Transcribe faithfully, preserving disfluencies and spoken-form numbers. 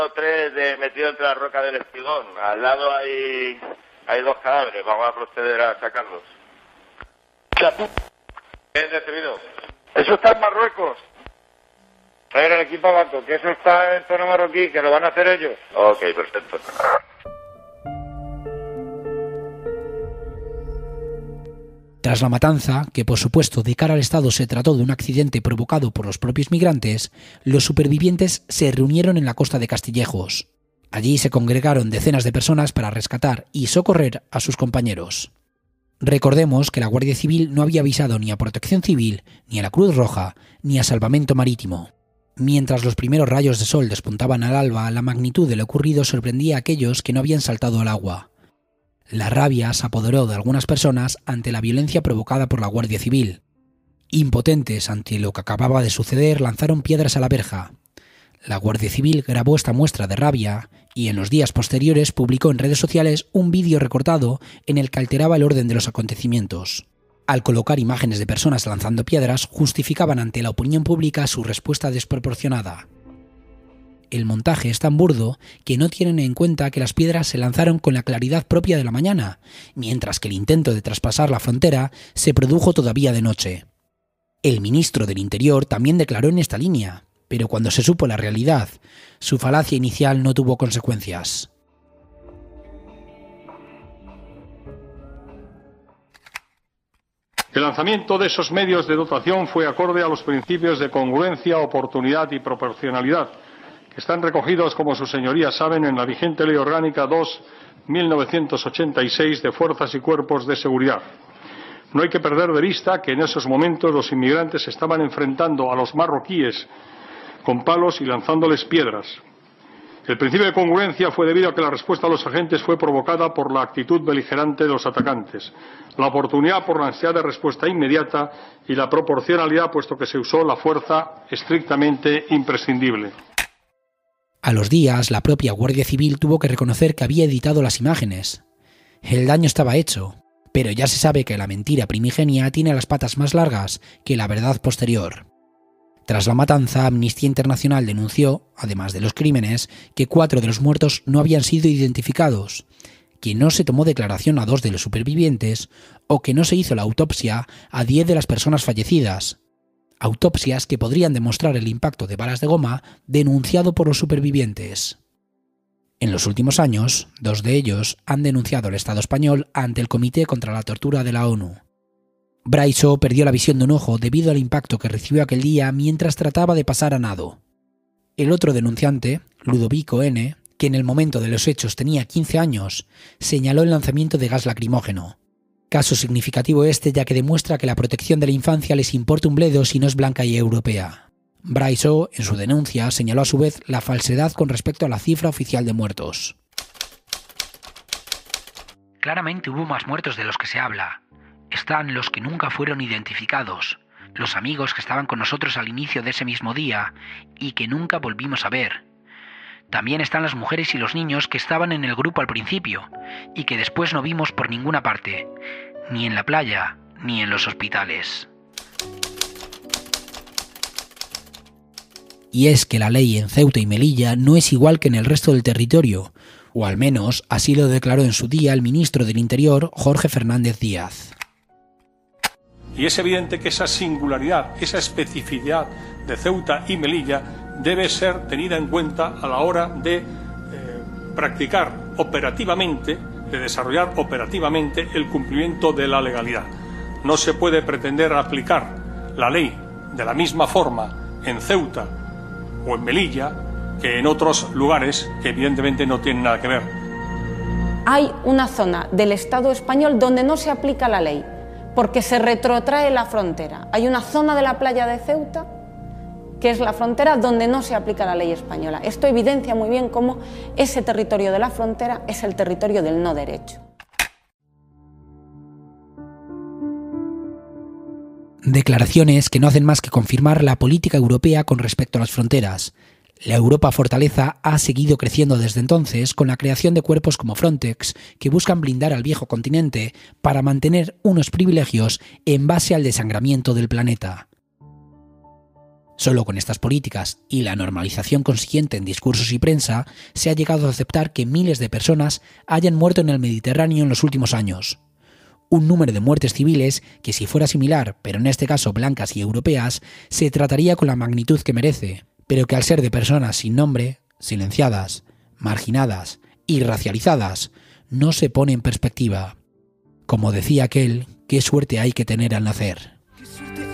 Tres de, metido entre la roca del Espigón. Al lado hay, hay dos cadáveres. Vamos a proceder a sacarlos. ¿Bien recibido? Eso está en Marruecos. Traer el equipo a banco, que eso está en zona marroquí, que lo van a hacer ellos. Ok, perfecto. Tras la matanza, que por supuesto de cara al Estado se trató de un accidente provocado por los propios migrantes, los supervivientes se reunieron en la costa de Castillejos. Allí se congregaron decenas de personas para rescatar y socorrer a sus compañeros. Recordemos que la Guardia Civil no había avisado ni a Protección Civil, ni a la Cruz Roja, ni a Salvamento Marítimo. Mientras los primeros rayos de sol despuntaban al alba, la magnitud de lo ocurrido sorprendía a aquellos que no habían saltado al agua. La rabia se apoderó de algunas personas ante la violencia provocada por la Guardia Civil. Impotentes ante lo que acababa de suceder, lanzaron piedras a la verja. La Guardia Civil grabó esta muestra de rabia y en los días posteriores publicó en redes sociales un vídeo recortado en el que alteraba el orden de los acontecimientos. Al colocar imágenes de personas lanzando piedras, justificaban ante la opinión pública su respuesta desproporcionada. El montaje es tan burdo que no tienen en cuenta que las piedras se lanzaron con la claridad propia de la mañana, mientras que el intento de traspasar la frontera se produjo todavía de noche. El ministro del Interior también declaró en esta línea, pero cuando se supo la realidad, su falacia inicial no tuvo consecuencias. El lanzamiento de esos medios de dotación fue acorde a los principios de congruencia, oportunidad y proporcionalidad, que están recogidos, como sus señorías saben, en la vigente Ley Orgánica dos barra mil novecientos ochenta y seis de Fuerzas y Cuerpos de Seguridad. No hay que perder de vista que en esos momentos los inmigrantes estaban enfrentando a los marroquíes con palos y lanzándoles piedras. El principio de congruencia fue debido a que la respuesta de los agentes fue provocada por la actitud beligerante de los atacantes, la oportunidad por la necesidad de respuesta inmediata y la proporcionalidad, puesto que se usó la fuerza estrictamente imprescindible. A los días, la propia Guardia Civil tuvo que reconocer que había editado las imágenes. El daño estaba hecho, pero ya se sabe que la mentira primigenia tiene las patas más largas que la verdad posterior. Tras la matanza, Amnistía Internacional denunció, además de los crímenes, que cuatro de los muertos no habían sido identificados, que no se tomó declaración a dos de los supervivientes o que no se hizo la autopsia a diez de las personas fallecidas. Autopsias que podrían demostrar el impacto de balas de goma denunciado por los supervivientes. En los últimos años, dos de ellos han denunciado al Estado español ante el Comité contra la Tortura de la ONU. Braiso perdió la visión de un ojo debido al impacto que recibió aquel día mientras trataba de pasar a nado. El otro denunciante, Ludovico N., que en el momento de los hechos tenía quince años, señaló el lanzamiento de gas lacrimógeno. Caso significativo este, ya que demuestra que la protección de la infancia les importa un bledo si no es blanca y europea. Braiso, en su denuncia, señaló a su vez la falsedad con respecto a la cifra oficial de muertos. Claramente hubo más muertos de los que se habla. Están los que nunca fueron identificados, los amigos que estaban con nosotros al inicio de ese mismo día y que nunca volvimos a ver. También están las mujeres y los niños que estaban en el grupo al principio y que después no vimos por ninguna parte, ni en la playa, ni en los hospitales. Y es que la ley en Ceuta y Melilla no es igual que en el resto del territorio, o al menos así lo declaró en su día el ministro del Interior, Jorge Fernández Díaz. Y es evidente que esa singularidad, esa especificidad de Ceuta y Melilla debe ser tenida en cuenta a la hora de eh, practicar operativamente, de desarrollar operativamente el cumplimiento de la legalidad. No se puede pretender aplicar la ley de la misma forma en Ceuta o en Melilla que en otros lugares que evidentemente no tienen nada que ver. Hay una zona del Estado español donde no se aplica la ley, porque se retrotrae la frontera. Hay una zona de la playa de Ceuta que es la frontera donde no se aplica la ley española. Esto evidencia muy bien cómo ese territorio de la frontera es el territorio del no derecho. Declaraciones que no hacen más que confirmar la política europea con respecto a las fronteras. La Europa Fortaleza ha seguido creciendo desde entonces con la creación de cuerpos como Frontex, que buscan blindar al viejo continente para mantener unos privilegios en base al desangramiento del planeta. Solo con estas políticas y la normalización consiguiente en discursos y prensa se ha llegado a aceptar que miles de personas hayan muerto en el Mediterráneo en los últimos años. Un número de muertes civiles que, si fuera similar, pero en este caso blancas y europeas, se trataría con la magnitud que merece, pero que al ser de personas sin nombre, silenciadas, marginadas y racializadas, no se pone en perspectiva. Como decía aquel, qué suerte hay que tener al nacer.